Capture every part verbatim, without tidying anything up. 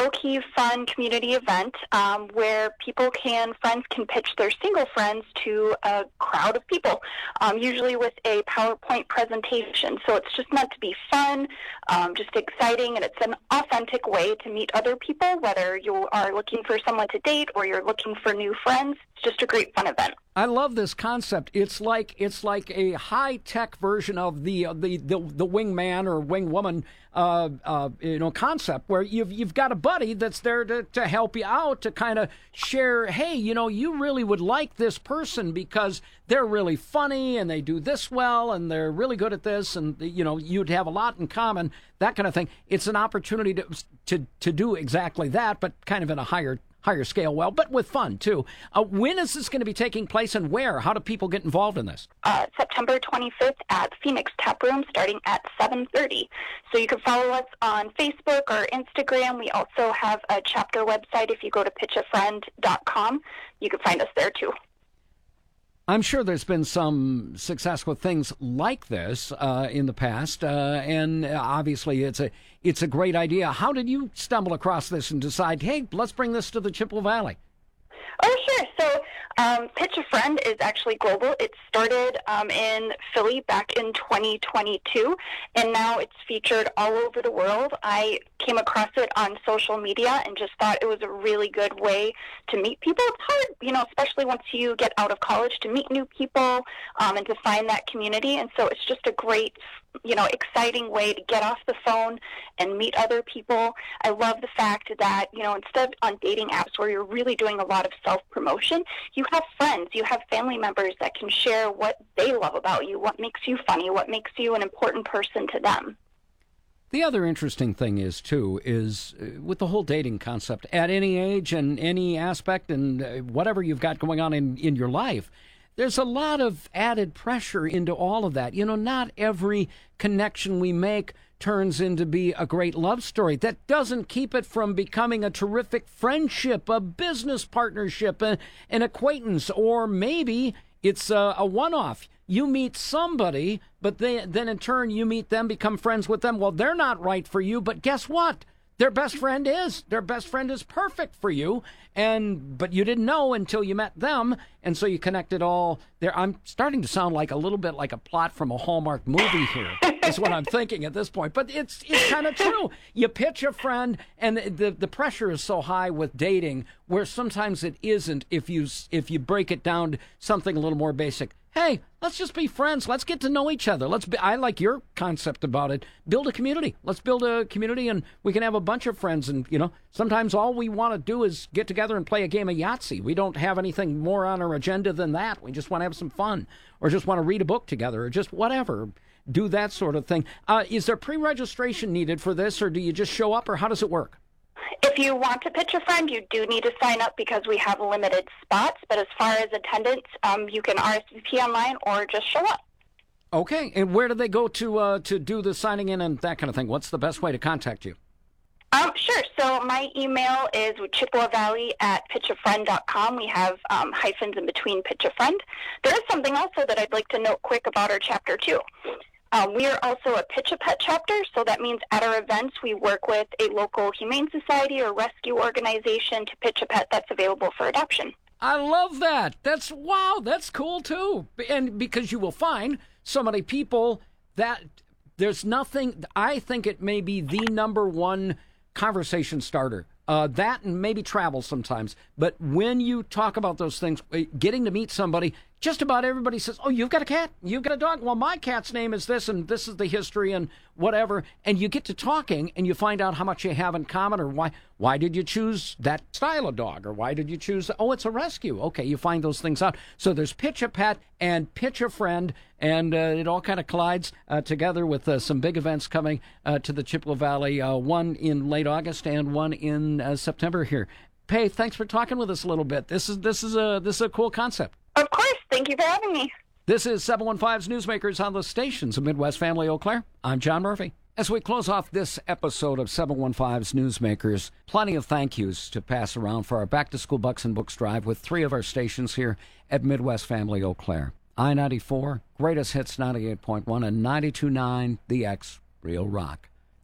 low-key, fun community event um, where people can, friends can pitch their single friends to a crowd of people, um, usually with a PowerPoint presentation. So it's just meant to be fun, um, just exciting, and it's an authentic way to meet other people, whether you are looking for someone to date or you're looking for new friends. It's just a great fun event. I love this concept. It's like it's like a high-tech version of the uh, the, the the wingman or wingwoman uh, uh, you know concept, where you've you've got a buddy that's there to, to help you out, to kind of share. Hey, you know, you really would like this person because they're really funny and they do this well and they're really good at this, and you know you'd have a lot in common. That kind of thing. It's an opportunity to to to do exactly that, but kind of in a higher. higher scale, well, but with fun, too. Uh, when is this going to be taking place and where? How do people get involved in this? Uh, September twenty-fifth at Phoenix Tap Room starting at seven thirty. So you can follow us on Facebook or Instagram. We also have a chapter website. If you go to pitch a friend dot com, you can find us there, too. I'm sure there's been some success with things like this uh, in the past, uh, and obviously it's a it's a great idea. How did you stumble across this and decide, hey, let's bring this to the Chippewa Valley? Oh, sure. So um, Pitch a Friend is actually global. It started um, in Philly back in twenty twenty-two, and now it's featured all over the world. I came across it on social media and just thought it was a really good way to meet people. It's hard, you know, especially once you get out of college, to meet new people um, and to find that community. And so it's just a great, you know, exciting way to get off the phone and meet other people. I love the fact that, you know, instead of on dating apps where you're really doing a lot of self-promotion, you have friends, you have family members that can share what they love about you, what makes you funny, what makes you an important person to them. The other interesting thing is, too, is uh, with the whole dating concept, at any age and any aspect and uh, whatever you've got going on in, in your life, there's a lot of added pressure into all of that. You know, not every connection we make turns into be a great love story. That doesn't keep it from becoming a terrific friendship, a business partnership, a, an acquaintance, or maybe it's a, a one-off. You meet somebody, but they, then in turn you meet them, become friends with them. Well, they're not right for you, but guess what? Their best friend is. Their best friend is perfect for you, and but you didn't know until you met them, and so you connected all there. I'm starting to sound like a little bit like a plot from a Hallmark movie here. Is what I'm thinking at this point. But it's it's kind of true. You pitch a friend, and the the pressure is so high with dating, where sometimes it isn't. If you if you break it down to something a little more basic. Hey, let's just be friends. Let's get to know each other. Let's be, I like your concept about it. Build a community. Let's build a community, and we can have a bunch of friends. And, you know, sometimes all we want to do is get together and play a game of Yahtzee. We don't have anything more on our agenda than that. We just want to have some fun, or just want to read a book together, or just whatever. Do that sort of thing. Uh, is there pre-registration needed for this, or do you just show up, or how does it work? If you want to pitch a friend, you do need to sign up because we have limited spots. But as far as attendance, um, you can R S V P online or just show up. Okay. And where do they go to uh, to do the signing in and that kind of thing? What's the best way to contact you? Um, sure. So my email is Chippewa Valley at pitch a friend dot com. We have um, hyphens in between pitch a friend. There is something also that I'd like to note quick about our chapter, too. Um, we are also a Pitch a Pet chapter, so that means at our events we work with a local humane society or rescue organization to pitch a pet that's available for adoption. I love that. That's, wow, that's cool too. And because you will find so many people that there's nothing, I think it may be the number one conversation starter. Uh, that and maybe travel sometimes. But when you talk about those things, getting to meet somebody, just about everybody says, oh, you've got a cat, you've got a dog. Well, my cat's name is this, and this is the history and whatever. And you get to talking, and you find out how much you have in common, or why why did you choose that style of dog, or why did you choose, oh, it's a rescue. Okay, you find those things out. So there's Pitch a Pet and Pitch a Friend, and uh, it all kind of collides uh, together with uh, some big events coming uh, to the Chippewa Valley, uh, one in late August and one in uh, September here. Pei, thanks for talking with us a little bit. This is this is a this is a cool concept. Of course. Thank you for having me. This is seven one five's Newsmakers on the stations of Midwest Family Eau Claire. I'm John Murphy. As we close off this episode of seven one five's Newsmakers, plenty of thank yous to pass around for our back-to-school Bucks and Books drive with three of our stations here at Midwest Family Eau Claire. I ninety-four, Greatest Hits ninety-eight point one, and ninety-two point nine, The X, Real Rock.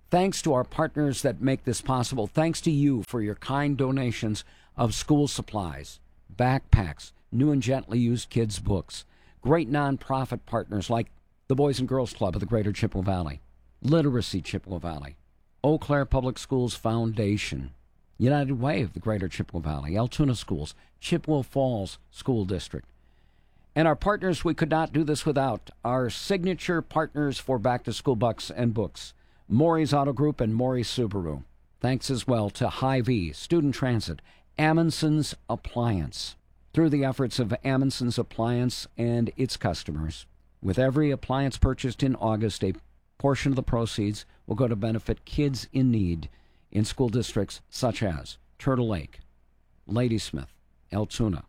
Thanks to our partners that make this possible. Thanks to you for your kind donations of school supplies, backpacks, new and gently used kids' books. Great nonprofit partners like the Boys and Girls Club of the Greater Chippewa Valley, Literacy Chippewa Valley, Eau Claire Public Schools Foundation, United Way of the Greater Chippewa Valley, Altoona Schools, Chippewa Falls School District. And our partners we could not do this without, our signature partners for back-to-school bucks and books, Maury's Auto Group and Maury's Subaru. Thanks as well to Hy-Vee, Student Transit, Amundsen's Appliance. Through the efforts of Amundsen's Appliance and its customers, with every appliance purchased in August, a portion of the proceeds will go to benefit kids in need in school districts such as Turtle Lake, Ladysmith, Altoona,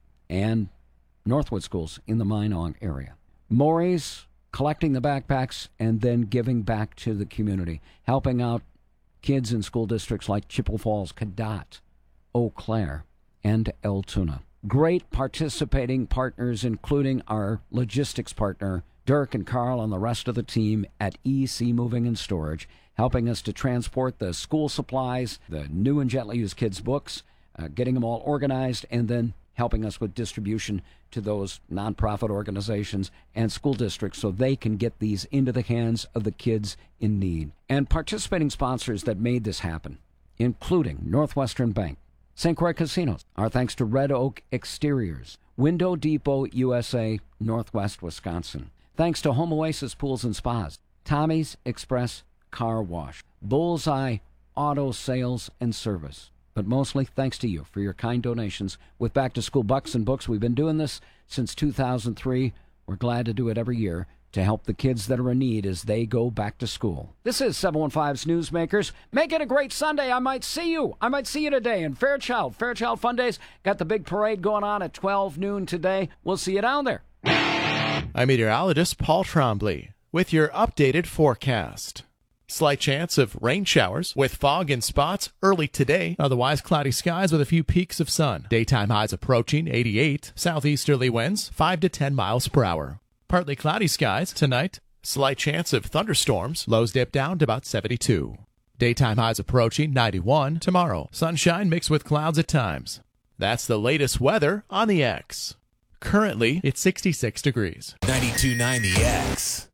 and Northwood schools in the Minong area. Maury's collecting the backpacks and then giving back to the community, helping out kids in school districts like Chippewa Falls, Cadott, Eau Claire, and Altoona. Great participating partners, including our logistics partner, Dirk and Carl, and the rest of the team at E C Moving and Storage, helping us to transport the school supplies, the new and gently used kids' books, uh, getting them all organized, and then helping us with distribution to those nonprofit organizations and school districts so they can get these into the hands of the kids in need. And participating sponsors that made this happen, including Northwestern Bank, Saint Croix Casinos. Our thanks to Red Oak Exteriors, Window Depot U S A, Northwest Wisconsin. Thanks to Home Oasis Pools and Spas, Tommy's Express Car Wash, Bullseye Auto Sales and Service. But mostly thanks to you for your kind donations with Back to School Bucks and Books. We've been doing this since two thousand three. We're glad to do it every year to help the kids that are in need as they go back to school. This is seven one five's Newsmakers. Make it a great Sunday. I might see you. I might see you today in Fairchild. Fairchild Fun Days. Got the big parade going on at twelve noon today. We'll see you down there. I'm meteorologist Paul Trombley with your updated forecast. Slight chance of rain showers with fog in spots early today. Otherwise, cloudy skies with a few peaks of sun. Daytime highs approaching eighty-eight. Southeasterly winds five to ten miles per hour. Partly cloudy skies tonight. Slight chance of thunderstorms. Lows dip down to about seventy-two. Daytime highs approaching ninety-one. Tomorrow, sunshine mixed with clouds at times. That's the latest weather on the X. Currently, it's sixty-six degrees. ninety-two point nine The X.